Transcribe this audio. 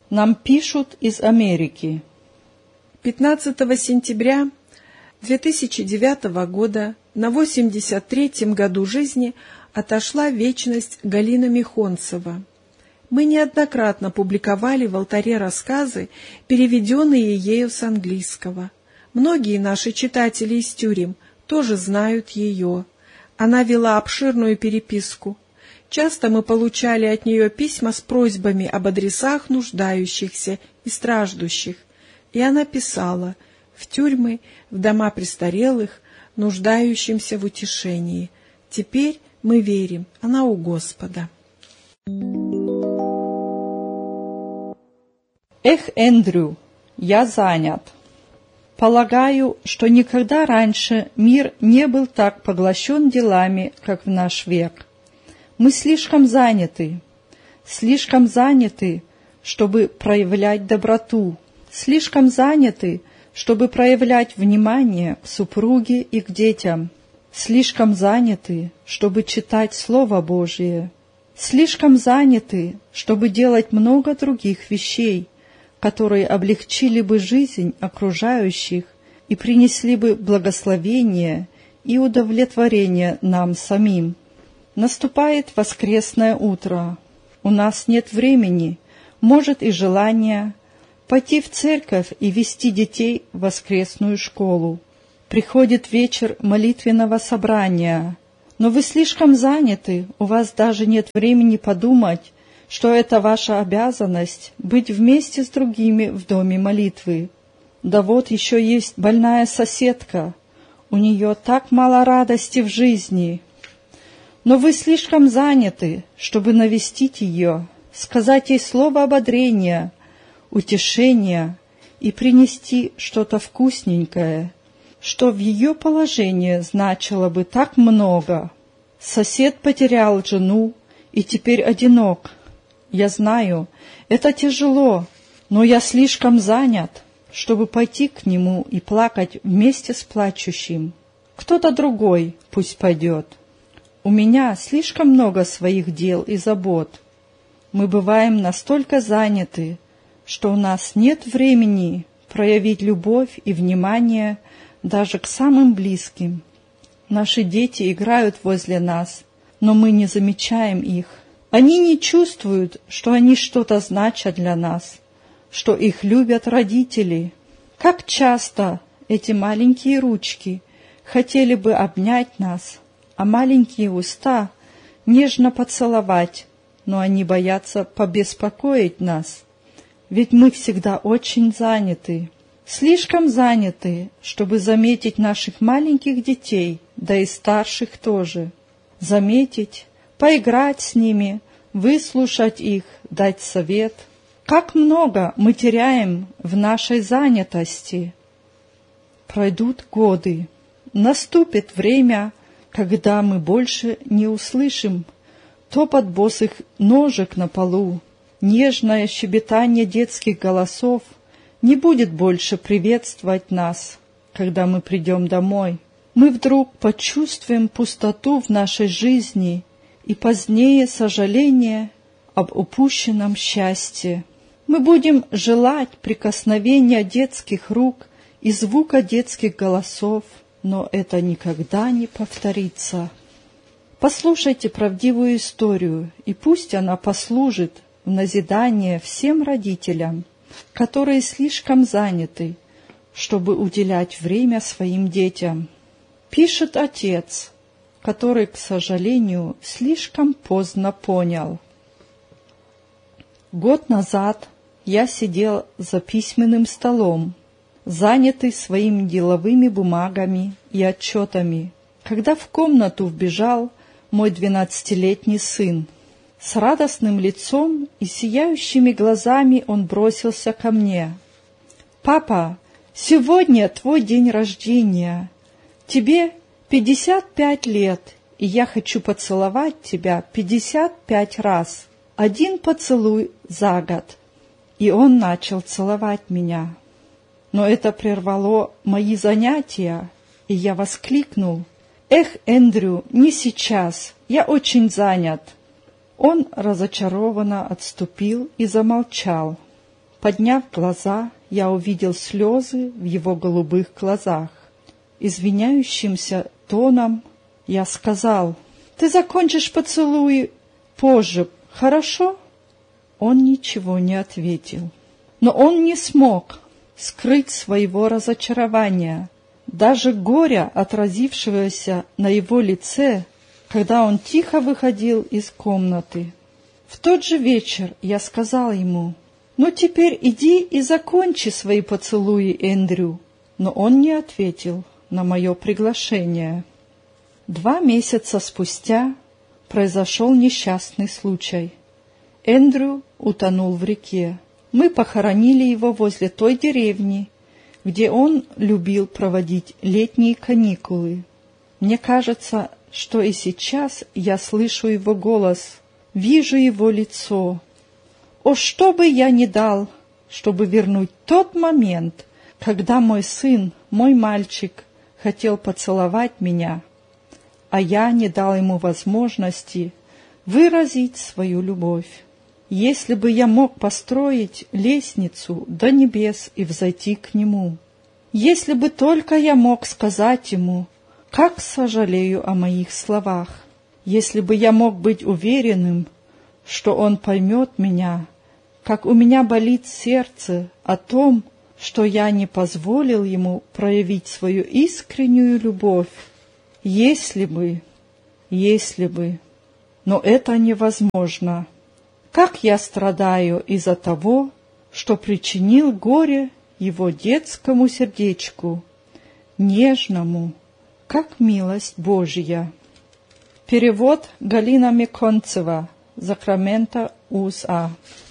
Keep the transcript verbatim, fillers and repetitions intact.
Нам пишут из Америки. пятнадцатого сентября две тысячи девятого года на восемьдесят третьем году жизни отошла в вечность Галина Михонцева. Мы неоднократно публиковали в алтаре рассказы, переведенные ею с английского. Многие наши читатели из тюрем тоже знают ее. Она вела обширную переписку. Часто мы получали от нее письма с просьбами об адресах нуждающихся и страждущих. И она писала в тюрьмы, в дома престарелых, нуждающимся в утешении. Теперь мы верим, она у Господа. Эх, Эндрю, я занят. Полагаю, что никогда раньше мир не был так поглощен делами, как в наш век. Мы слишком заняты, слишком заняты, чтобы проявлять доброту, слишком заняты, чтобы проявлять внимание к супруге и к детям, слишком заняты, чтобы читать Слово Божие, слишком заняты, чтобы делать много других вещей, которые облегчили бы жизнь окружающих и принесли бы благословение и удовлетворение нам самим. Наступает воскресное утро. У нас нет времени, может и желания, пойти в церковь и вести детей в воскресную школу. Приходит вечер молитвенного собрания, но вы слишком заняты, у вас даже нет времени подумать, что это ваша обязанность быть вместе с другими в доме молитвы. Да вот еще есть больная соседка, у нее так мало радости в жизни. Но вы слишком заняты, чтобы навестить ее, сказать ей слово ободрения, утешения и принести что-то вкусненькое, что в ее положении значило бы так много. Сосед потерял жену и теперь одинок. Я знаю, это тяжело, но я слишком занят, чтобы пойти к нему и плакать вместе с плачущим. Кто-то другой пусть пойдет. У меня слишком много своих дел и забот. Мы бываем настолько заняты, что у нас нет времени проявить любовь и внимание даже к самым близким. Наши дети играют возле нас, но мы не замечаем их. Они не чувствуют, что они что-то значат для нас, что их любят родители. Как часто эти маленькие ручки хотели бы обнять нас, а маленькие уста нежно поцеловать, но они боятся побеспокоить нас, ведь мы всегда очень заняты, слишком заняты, чтобы заметить наших маленьких детей, да и старших тоже, заметить, поиграть с ними, выслушать их, дать совет. Как много мы теряем в нашей занятости. Пройдут годы, наступит время, когда мы больше не услышим топот босых ножек на полу, нежное щебетание детских голосов не будет больше приветствовать нас, когда мы придем домой. Мы вдруг почувствуем пустоту в нашей жизни и позднее сожаление об упущенном счастье. Мы будем желать прикосновения детских рук и звука детских голосов, но это никогда не повторится. Послушайте правдивую историю, и пусть она послужит в назидание всем родителям, которые слишком заняты, чтобы уделять время своим детям. Пишет отец, который, к сожалению, слишком поздно понял. Год назад я сидел за письменным столом, занятый своими деловыми бумагами и отчетами, когда в комнату вбежал мой двенадцатилетний сын. С радостным лицом и сияющими глазами он бросился ко мне. «Папа, сегодня твой день рождения. Тебе пятьдесят пять лет, и я хочу поцеловать тебя пятьдесят пять раз. Один поцелуй за год». И он начал целовать меня. Но это прервало мои занятия, и я воскликнул: «Эх, Эндрю, не сейчас, я очень занят». Он разочарованно отступил и замолчал. Подняв глаза, я увидел слезы в его голубых глазах. Извиняющимся тоном я сказал: «Ты закончишь поцелуй позже, хорошо?» Он ничего не ответил. Но он не смог скрыть своего разочарования, даже горя, отразившегося на его лице, когда он тихо выходил из комнаты. В тот же вечер я сказал ему: «Ну теперь иди и закончи свои поцелуи, Эндрю». Но он не ответил на мое приглашение. Два месяца спустя произошел несчастный случай. Эндрю утонул в реке. Мы похоронили его возле той деревни, где он любил проводить летние каникулы. Мне кажется, что и сейчас я слышу его голос, вижу его лицо. О, что бы я ни дал, чтобы вернуть тот момент, когда мой сын, мой мальчик, хотел поцеловать меня, а я не дал ему возможности выразить свою любовь. Если бы я мог построить лестницу до небес и взойти к нему, если бы только я мог сказать ему, как сожалею о моих словах, если бы я мог быть уверенным, что он поймет меня, как у меня болит сердце о том, что я не позволил ему проявить свою искреннюю любовь. Если бы, если бы, но это невозможно. Как я страдаю из-за того, что причинил горе его детскому сердечку, нежному, как милость Божья. Перевод Галина Меконцева, Сакраменто, УСА.